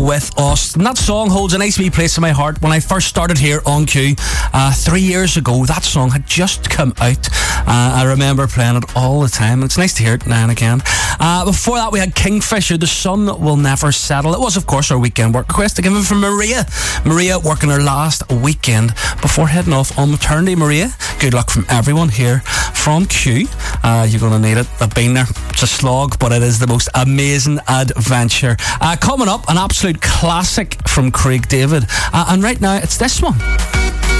with us. And that song holds a nice wee place in my heart. When I first started here on Q 3 years ago, that song had just come out. I remember playing it all the time. It's nice to hear it now and again. Before that, we had Kingfisher, The Sun Will Never Settle. It was, of course, our weekend work request. I give it from Maria. Maria working her last weekend before heading off on maternity. Maria, good luck from everyone here from Q. You're going to need it. I've been there. It's a slog, but it is the most amazing adventure. Coming up, an absolute classic from Craig David. And right now, it's this one.